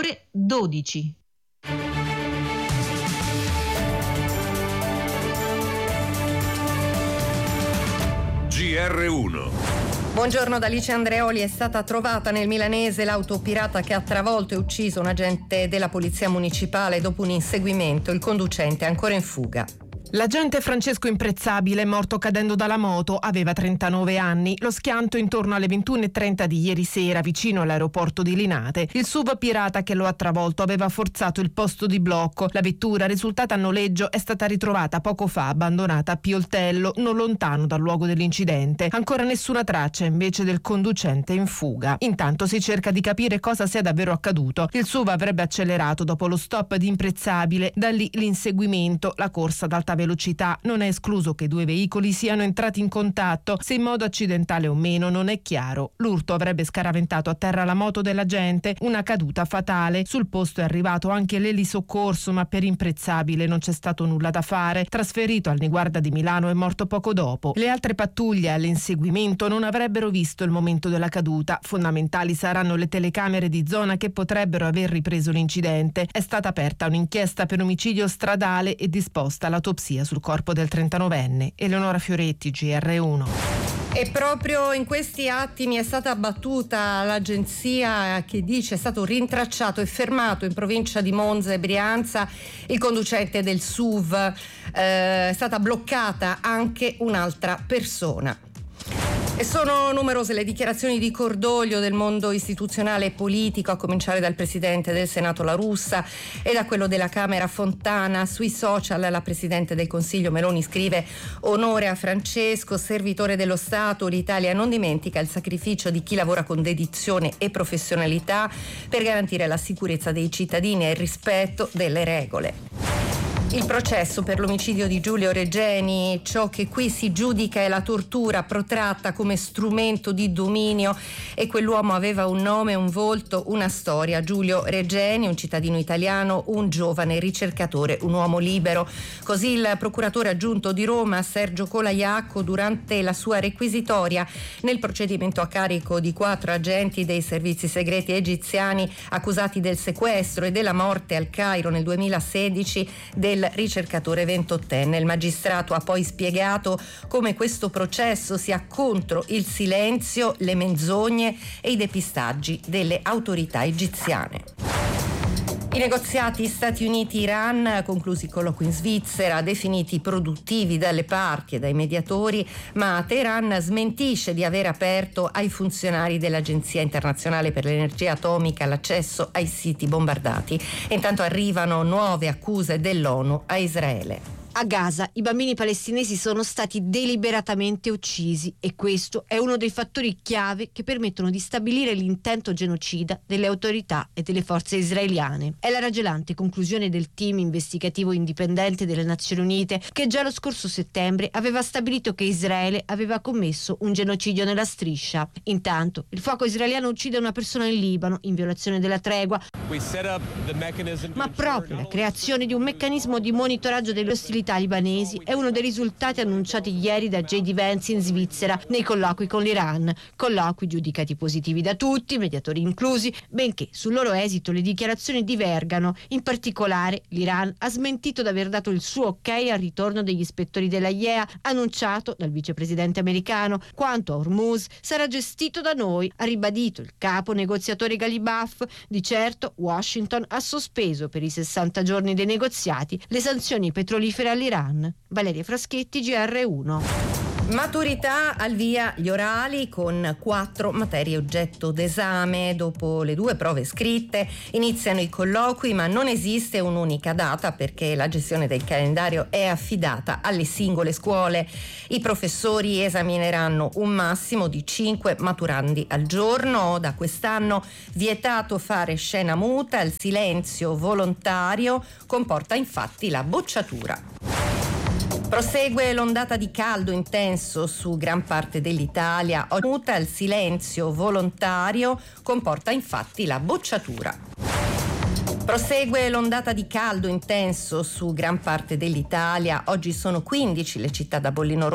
ore 12. GR1. Buongiorno da Alice Andreoli. È stata trovata nel milanese l'auto pirata che ha travolto e ucciso un agente della polizia municipale dopo un inseguimento. Il conducente è ancora in fuga. L'agente Francesco Imprezzabile è morto cadendo dalla moto, aveva 39 anni. Lo schianto intorno alle 21:30 di ieri sera vicino all'aeroporto di Linate. Il SUV pirata che lo ha travolto aveva forzato il posto di blocco. La vettura, risultata a noleggio, è stata ritrovata poco fa abbandonata a Pioltello, non lontano dal luogo dell'incidente. Ancora nessuna traccia invece del conducente in fuga. Intanto si cerca di capire cosa sia davvero accaduto. Il SUV avrebbe accelerato dopo lo stop di Imprezzabile, da lì l'inseguimento, la corsa ad alta velocità. Non è escluso che i due veicoli siano entrati in contatto. Se in modo accidentale o meno non è chiaro. L'urto avrebbe scaraventato a terra la moto dell'agente, una caduta fatale. Sul posto è arrivato anche l'elisoccorso, ma per Imprezzabile non c'è stato nulla da fare. Trasferito al Niguarda di Milano, è morto poco dopo. Le altre pattuglie all'inseguimento non avrebbero visto il momento della caduta. Fondamentali saranno le telecamere di zona che potrebbero aver ripreso l'incidente. È stata aperta un'inchiesta per omicidio stradale e disposta l'autopsia sul corpo del 39enne. Eleonora Fioretti, GR1. E proprio in questi attimi è stata abbattuta l'agenzia che dice è stato rintracciato e fermato in provincia di Monza e Brianza il conducente del SUV. È stata bloccata anche un'altra persona. E sono numerose le dichiarazioni di cordoglio del mondo istituzionale e politico, a cominciare dal presidente del Senato La Russa e da quello della Camera Fontana. Sui social la presidente del Consiglio Meloni scrive: onore a Francesco, servitore dello Stato, l'Italia non dimentica il sacrificio di chi lavora con dedizione e professionalità per garantire la sicurezza dei cittadini e il rispetto delle regole. Il processo per l'omicidio di Giulio Regeni, ciò che qui si giudica è la tortura protratta come strumento di dominio, e quell'uomo aveva un nome, un volto, una storia. Giulio Regeni, un cittadino italiano, un giovane ricercatore, un uomo libero. Così il procuratore aggiunto di Roma, Sergio Colaiacco, durante la sua requisitoria nel procedimento a carico di 4 agenti dei servizi segreti egiziani accusati del sequestro e della morte al Cairo nel 2016 del ricercatore 28enne. Il magistrato ha poi spiegato come questo processo sia contro il silenzio, le menzogne e i depistaggi delle autorità egiziane. I negoziati Stati Uniti-Iran, conclusi i colloqui in Svizzera, definiti produttivi dalle parti e dai mediatori, ma Teheran smentisce di aver aperto ai funzionari dell'Agenzia Internazionale per l'Energia Atomica l'accesso ai siti bombardati. Intanto arrivano nuove accuse dell'ONU a Israele. A Gaza i bambini palestinesi sono stati deliberatamente uccisi e questo è uno dei fattori chiave che permettono di stabilire l'intento genocida delle autorità e delle forze israeliane. È la raggelante conclusione del team investigativo indipendente delle Nazioni Unite che già lo scorso settembre aveva stabilito che Israele aveva commesso un genocidio nella striscia. Intanto il fuoco israeliano uccide una persona in Libano in violazione della tregua, ma proprio la creazione di un meccanismo di monitoraggio delle ostilità libanesi è uno dei risultati annunciati ieri da J.D. Vance in Svizzera nei colloqui con l'Iran, colloqui giudicati positivi da tutti, mediatori inclusi, benché sul loro esito le dichiarazioni divergano. In particolare l'Iran ha smentito di aver dato il suo ok al ritorno degli ispettori della IEA annunciato dal vicepresidente americano. Quanto a Hormuz sarà gestito da noi, ha ribadito il capo negoziatore Ghalibaf. Di certo Washington ha sospeso per i 60 giorni dei negoziati le sanzioni petrolifere all'Iran. Valeria Fraschetti, GR1. Maturità, al via gli orali con 4 materie oggetto d'esame. Dopo le 2 prove scritte iniziano i colloqui, ma non esiste un'unica data perché la gestione del calendario è affidata alle singole scuole. I professori esamineranno un massimo di 5 maturandi al giorno. Da quest'anno vietato fare scena muta, il silenzio volontario comporta infatti la bocciatura. Prosegue l'ondata di caldo intenso su gran parte dell'Italia. Muta, il silenzio volontario comporta infatti la bocciatura. Prosegue l'ondata di caldo intenso su gran parte dell'Italia. Oggi sono 15 le città da bollino